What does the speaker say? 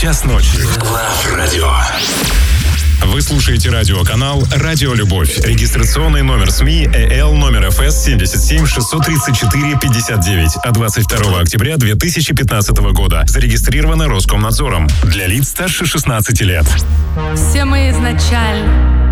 час ночи. Love Radio. Вы слушаете радиоканал «Радио Любовь». Регистрационный номер СМИ ЭЛ номер ФС 77 634 59 от 22 октября 2015 года. Зарегистрировано Роскомнадзором. Для лиц старше 16 лет. Все мы изначально